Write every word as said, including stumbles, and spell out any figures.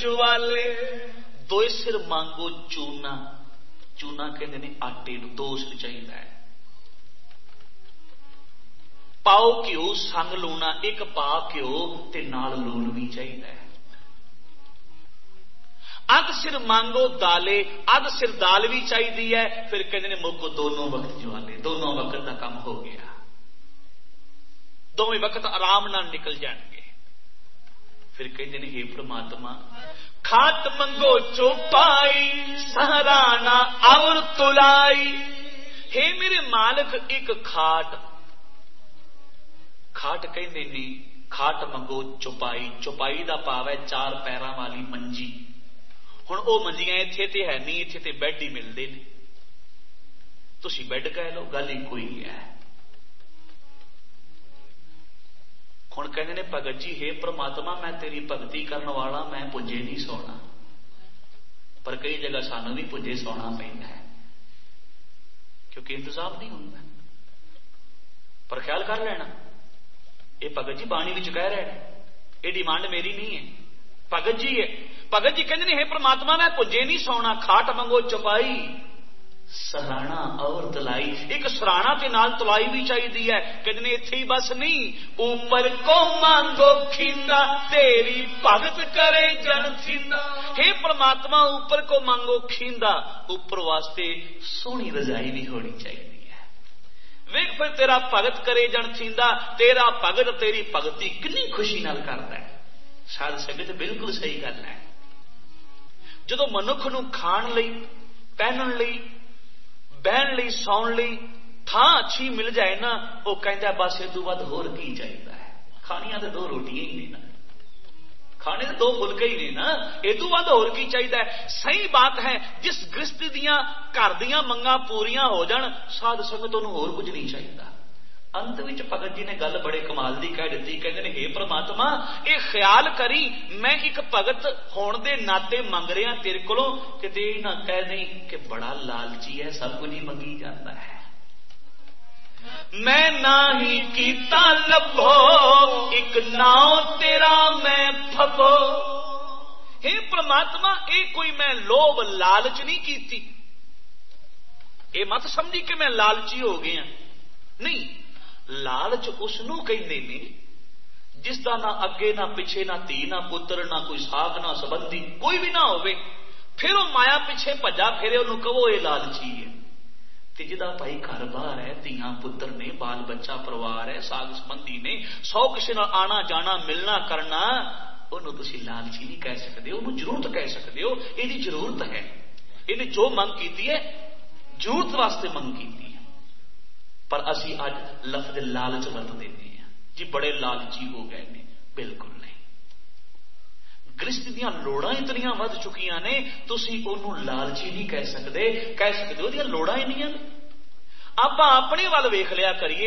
ज्वाले। दोए सिर मांगो चूना, चूना कहते ने आटे नूं, दो सिर चाहिए। पाओ घ्यो संग लूना, एक पा घ्यो ते नाल लूण भी चाहिए। अध सिर मांगो दाले, अध सिर दाल भी चाहिए है। फिर कहते ने मुको दोनों वक्त ज्वाले, दोनों वक्त का काम हो गया, दोवें वक्त आराम नाल निकल जाएंगे। फिर कहते ने हे परमात्मा खाट मंगो चौपाई, सहराना और तुलाई। हे मेरे मालिक एक खाट, खाट कहते ने खाट मंगो चौपाई, चौपाई का भाव है चार पैरों वाली मंजी। हुण वो मंजियां इत्थे ते है नहीं, इत्थे ते बैड ही मिलते हैं, तुसी बैड कह लो, गल ही कोई है। हुण कहते ने भगत जी हे परमात्मा मैं तेरी भगती करने वाला, मैं पुंजे नहीं सोना, पर कई जगह सानू भी पुंजे सोना पैंदा है क्योंकि इंतजाम नहीं होंदा। पर ख्याल कर लेना ये भगत जी बाणी विच कह रहे हैं, ये डिमांड मेरी नहीं है, भगत जी है। भगत जी कहते हैं हे परमात्मा मैं पुंजे नहीं सोना, खाट मंगो चौपाई, सराणा और तलाई। एक सराणा के नाल तलाई भी चाहिए है। कहते ने इत्थे ही बस नहीं, ऊपर को मांगो खींदा, तेरी भगत करे जन थींदा। हे परमात्मा ऊपर को मांगो खींदा, ऊपर वास्ते सोहनी रजाई भी होनी चाहिए है। वेख फिर तेरा भगत करे जन थींदा, तेरा भगत तेरी भगती कितनी खुशी नाल करता है। साध संगत बिल्कुल सही गल है। जदों मनुख नूं खाण लई, पहनण लई, बहन लई, सौण लई थां अच्छी मिल जाए ना, वो कहता बस इस तों वध होर की चाहिए है। खानियां तो दो रोटियां ही ने ना, खाने तो दो फुलके ही ने ना, इस तों वध होर की चाहिए है। सही बात है, जिस गृहस्थ दियां घर दियां मंगां पूरियां हो जाण, साध संगत उहनूं होर कुछ नहीं चाहिए। अंत विच भगत जी ने गल बड़े कमाल दी कह दी। कहते हैं हे परमात्मा ये ख्याल करी मैं एक भगत होने दे नाते मंग रहा तेरे कोलों, किते ना कह दें कि बड़ा लालची है, सब कुछ ही मंगी जाता है। मैं ना ही कीता लभो, एक नाव तेरा मैं फबो। हे परमात्मा ये कोई मैं लोभ लालच नहीं कीती, ये मत समझी कि मैं लालची हो गया, नहीं। लालच उसनूं कहंदे ने जिसदा ना अगे ना पिछे, ना धी ना पुत्र, ना कोई साग ना संबंधी, कोई भी ना होवे, फिर वो माया पिछे भजा फिरे, उन्होंने कहो ये लालची है। ते जिहदा भाई घर बार है, धीआं पुत्र ने, बाल बच्चा परिवार है, साग संबंधी ने, सौ किसी नाल आना जाना मिलना करना, उन्होंने तुसीं लालची नहीं कह सकते, उन्होंने जरूरत कह सकते हो। इहदी जरूरत है, इन्हें जो मंग की है जरूरत वास्ते मंग की, पर असी अज लफ्ज लालच वरत देते हैं जी, बड़े लालची हो गए ने। बिल्कुल नहीं, गृहस्थ दीयां लोड़ां इतनियां वध चुकियां ने, तुसीं उहनूं लालची नहीं कह सकते। कह सकते हो ओहदियां लोड़ां इन्नियां ने। आपां अपने वल वेख लिया करिए,